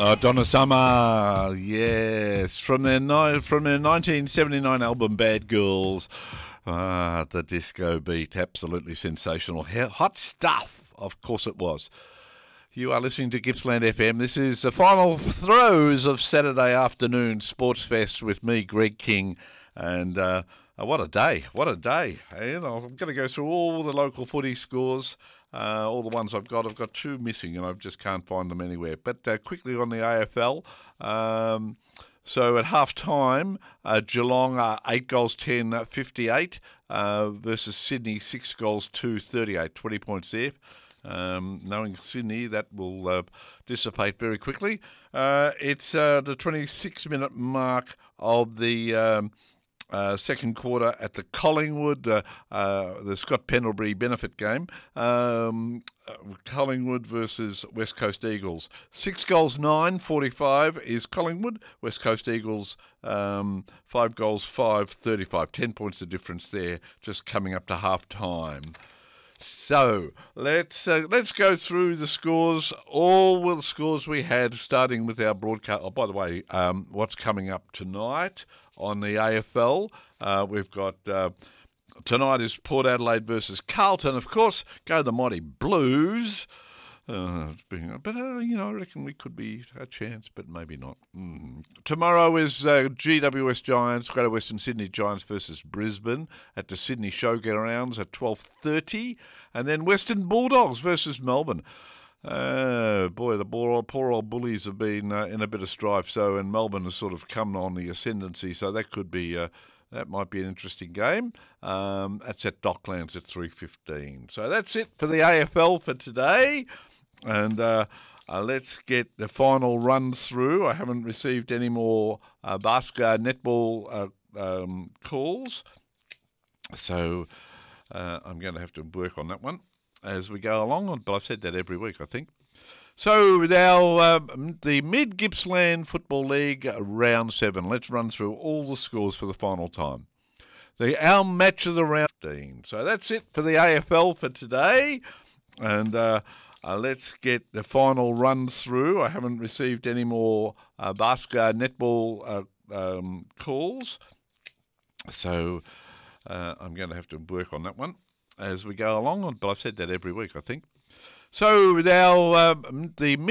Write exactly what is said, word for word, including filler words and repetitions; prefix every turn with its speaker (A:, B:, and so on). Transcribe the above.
A: Uh, Donna Summer, yes, from their ni- from their nineteen seventy-nine album Bad Girls. Ah, the disco beat, absolutely sensational. He- Hot stuff, of course it was. You are listening to Gippsland F M. This is the final throes of Saturday afternoon Sports Fest with me, Greg King, and uh, oh, what a day! What a day! You know, I'm going to go through all the local footy scores. Uh, all the ones I've got, I've got two missing and I just can't find them anywhere. But uh, quickly on the A F L, um, so at half time, uh, Geelong are eight goals ten fifty-eight uh, versus Sydney six goals two thirty-eight, twenty points there. Um, knowing Sydney, that will uh, dissipate very quickly. Uh, it's uh, the twenty-six minute mark of the Um, Uh, second quarter at the Collingwood, uh, uh, the Scott Pendlebury benefit game. Um, uh, Collingwood versus West Coast Eagles. Six goals, nine forty-five is Collingwood. West Coast Eagles, um, five goals, five thirty-five. Ten points the difference there, just coming up to half time. So let's uh, let's go through the scores, all the scores we had, starting with our broadcast. Oh, by the way, um, what's coming up tonight on the A F L? Uh, we've got uh, tonight is Port Adelaide versus Carlton. Of course, go the mighty Blues. Uh, it's been, but uh, you know, I reckon we could be a chance, but maybe not. Mm. Tomorrow is uh, G W S Giants, Greater Western Sydney Giants versus Brisbane at the Sydney Showgrounds at twelve thirty, and then Western Bulldogs versus Melbourne. Uh, boy, the poor old, poor old Bullies have been uh, in a bit of strife. So, and Melbourne has sort of come on the ascendancy. So that could be. Uh, That might be an interesting game. Um, that's at Docklands at three fifteen. So that's it for the A F L for today. And uh, uh, let's get the final run through. I haven't received any more uh, basketball, netball uh, um, calls. So uh, I'm going to have to work on that one as we go along. But I've said that every week, I think. So now um, the Mid Gippsland Football League round seven. Let's run through all the scores for the final time. The our match of the round fifteen. So that's it for the A F L for today, and uh, uh, let's get the final run through. I haven't received any more uh, basketball, netball uh, um, calls, so uh, I'm going to have to work on that one as we go along. But I've said that every week, I think. So now um, the